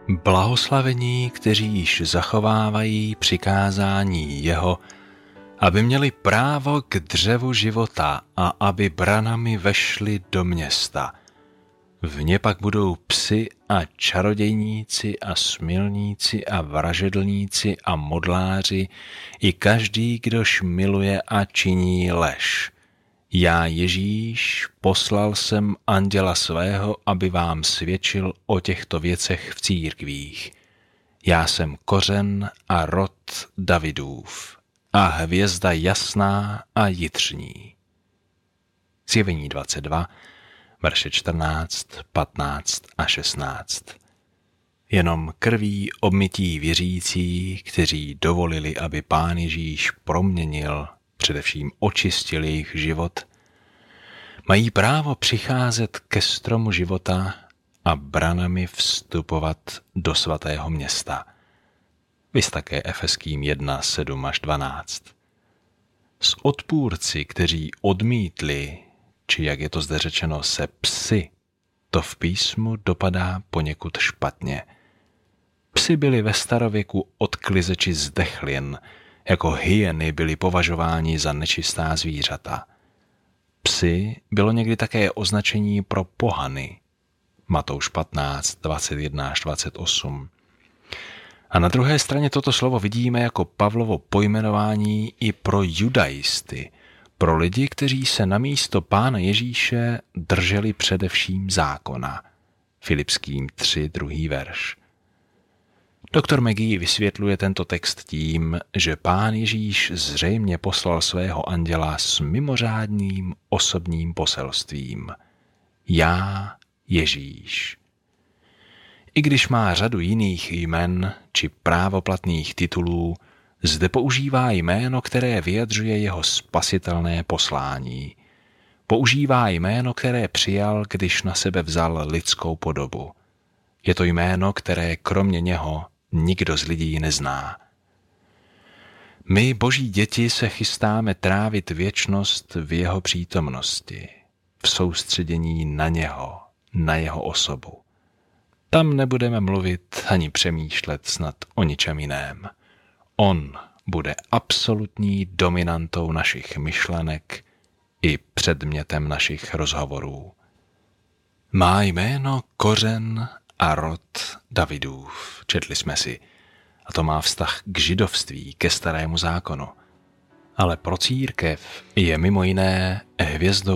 Blahoslavení, kteří již zachovávají přikázání jeho, aby měli právo k dřevu života a aby branami vešli do města. V ně pak budou psi a čarodějníci a smilníci a vražedlníci a modláři i každý, kdož miluje a činí lež. Já, Ježíš, poslal jsem anděla svého, aby vám svědčil o těchto věcech v církvích. Já jsem kořen a rod Davidův a hvězda jasná a jitřní. Zjevení 22, verše 14, 15 a 16. Jenom krví obmytí věřící, kteří dovolili, aby Pán Ježíš proměnil, především očistil jejich život, mají právo přicházet ke stromu života a branami vstupovat do svatého města. Viz také Efeským 1, 7 až 12. S odpůrci, kteří odmítli, či jak je to zde řečeno, se psi, to v písmu dopadá poněkud špatně. Psi byli ve starověku odklizeči zdechlin, jako hyeny byli považováni za nečistá zvířata. Psi bylo někdy také označení pro pohany. Matouš 15, 21 až 28. A na druhé straně toto slovo vidíme jako Pavlovo pojmenování i pro judaisty, pro lidi, kteří se na místo Pána Ježíše drželi především zákona. Filipským 3, 2. verš. Doktor McGee vysvětluje tento text tím, že Pán Ježíš zřejmě poslal svého anděla s mimořádným osobním poselstvím. Já, Ježíš. I když má řadu jiných jmen či právoplatných titulů, zde používá jméno, které vyjadřuje jeho spasitelné poslání. Používá jméno, které přijal, když na sebe vzal lidskou podobu. Je to jméno, které kromě něho nikdo z lidí nezná. My, boží děti, se chystáme trávit věčnost v jeho přítomnosti, v soustředění na něho, na jeho osobu. Tam nebudeme mluvit ani přemýšlet snad o ničem jiném. On bude absolutní dominantou našich myšlenek i předmětem našich rozhovorů. Má jméno kořen a rod Davidův, četli jsme si, a to má vztah k židovství, ke starému zákonu. Ale pro církev je mimo jiné hvězdou